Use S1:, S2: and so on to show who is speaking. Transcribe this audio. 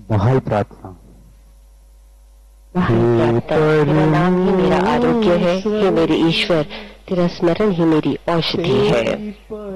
S1: बहाल प्रार्थना।
S2: तेरा नाम ही मेरा आरोग्य है, हे मेरे ईश्वर, तेरा स्मरण ही मेरी औषधि है।